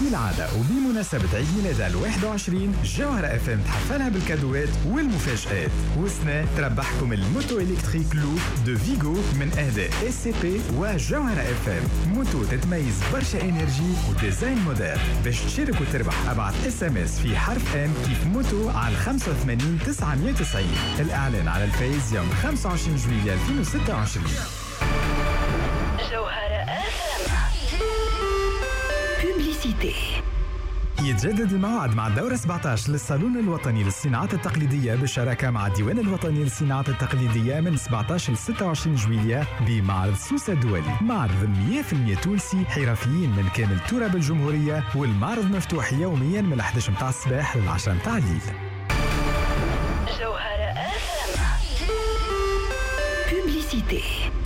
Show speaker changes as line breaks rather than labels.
كالعادة وبمناسبة عيد ميلادها 21 جوهرة اف ام تحفلها بالكادوات والمفاجآت. وسنة تربحكم الموتو إلكتريك لوب دو فيغو من أهداء اس سي بي وجوهرة اف ام. موتو تتميز برشا انرجي وديزاين موديل. باش تشارك وتربح ابعت اس ام اس في حرف ام كيف موتو على 85 990. الإعلان على الفيز يوم 25 جويلية 2026.
جوهرة بوبليسيتي.
يتجدد الموعد مع الدورة 17 للصالون الوطني للصناعات التقليدية بالشراكة مع الديوان الوطني للصناعات التقليدية من 17 ل 26 جويلية بمعرض سوسة الدولي. معرض 100% تونسي، حرفيين من كامل تراب الجمهورية، والمعرض مفتوح يوميا من 11 متاع الصباح لل 10 متاع الليل.
جوهرة بوبليسيتي.